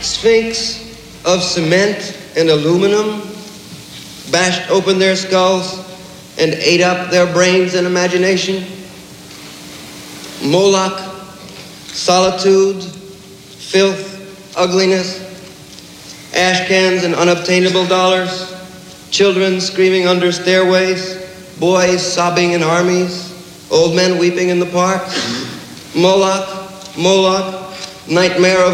Sphinx of cement and aluminum bashed open their skulls and ate up their brains and imagination. Moloch, solitude, filth, ugliness, ash cans and unobtainable dollars, children screaming under stairways, boys sobbing in armies, old men weeping in the parks. Moloch, Moloch, nightmare of